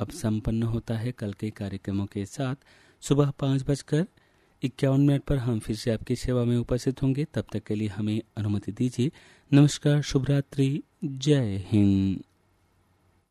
अब संपन्न होता है। कल के कार्यक्रमों के साथ सुबह 5:51 पर हम फिर से आपकी सेवा में उपस्थित होंगे। तब तक के लिए हमें अनुमति दीजिए। नमस्कार, शुभ रात्रि, जय हिंद।